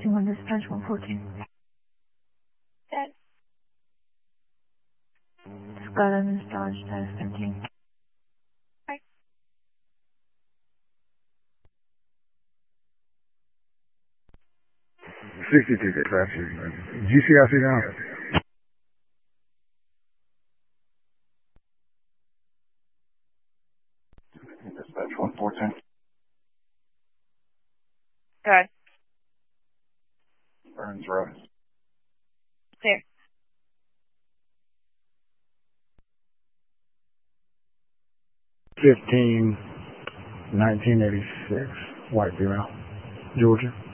1 dispatch 114. Dead. Skyline discharge, status 13. Bye. 60 ticket traffic. GCIC down. Dispatch 114. Good. Burns Road. Clear. 15, 1986, white female, Georgia.